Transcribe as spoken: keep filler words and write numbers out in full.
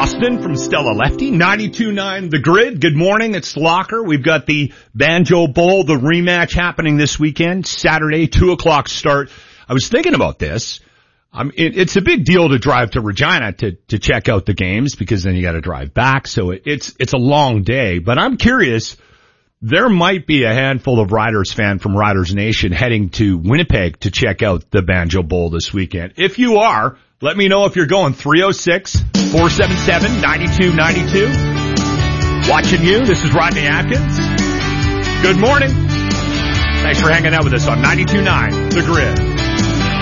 Austin from Stella Lefty, ninety-two point nine The Grid. Good morning, it's Locker. We've got the Banjo Bowl, the rematch happening this weekend, Saturday, two o'clock start. I was thinking about this. Um, it, it's a big deal to drive to Regina to, to check out the games because then you got to drive back. So it, it's, it's a long day, but I'm curious. There might be a handful of Riders fan from Riders Nation heading to Winnipeg to check out the Banjo Bowl this weekend. If you are, let me know if you're going. Three oh six, four seven seven, nine two nine two. Watching you, this is Rodney Atkins. Good morning. Thanks for hanging out with us on ninety-two point nine The Grid.